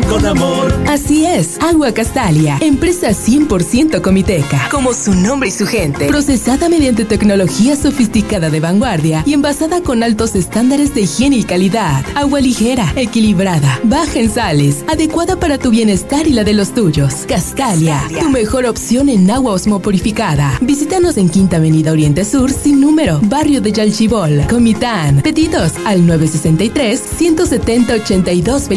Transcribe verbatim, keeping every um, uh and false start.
con amor. Así es, Agua Castalia, empresa cien por ciento comiteca, como su nombre y su gente, procesada mediante tecnología sofisticada de vanguardia y envasada con altos estándares de higiene y calidad. Agua ligera, equilibrada, baja en sales, adecuada para tu bienestar y la de los tuyos. Castalia, Castalia, tu mejor opción en agua osmopurificada. Visítanos en Quinta Avenida Oriente Sur, sin número, barrio de Yalchibol, Comitán. Pedidos al nueve sesenta y tres, ciento setenta, ochenta y dos